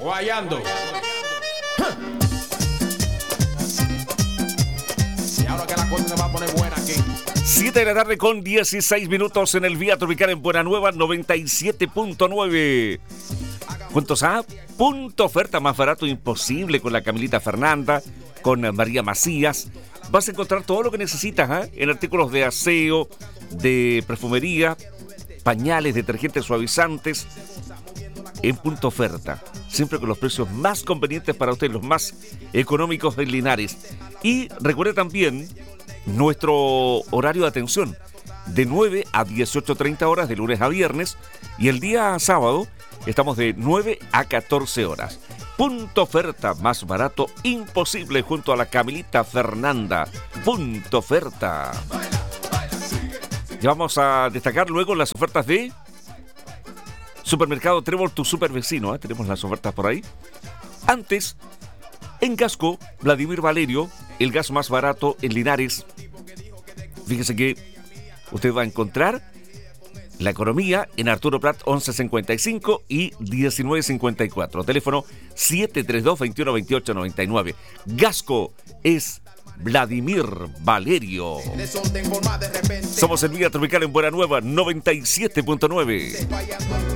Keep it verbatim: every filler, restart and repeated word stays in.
Guayando. Y ahora que la cosa se va a poner buena aquí. siete de la tarde con dieciséis minutos en el Vía Tropical en Buena Nueva noventa y siete punto nueve. Juntos a Punto Oferta, más barato imposible, con la Camilita Fernanda, con María Macías. Vas a encontrar todo lo que necesitas, ¿eh? En artículos de aseo, de perfumería, pañales, detergentes, suavizantes, en Punto Oferta. Siempre con los precios más convenientes para usted, los más económicos en Linares. Y recuerde también nuestro horario de atención, de nueve a dieciocho treinta horas, de lunes a viernes, y el día sábado estamos de nueve a catorce horas. Punto Oferta, más barato imposible, junto a la Camilita Fernanda. Punto Oferta. Y vamos a destacar luego las ofertas de Supermercado Trébol, tu super vecino, ¿eh? Tenemos las ofertas por ahí. Antes, en Gasco, Vladimir Valerio, el gas más barato en Linares. Fíjese que usted va a encontrar la economía en Arturo Prat once cincuenta y cinco y diecinueve cincuenta y cuatro. Teléfono siete tres dos, veintiuno veintiocho noventa y nueve. Gasco es Vladimir Valerio. Somos el Vía Tropical en Buena Nueva noventa y siete punto nueve.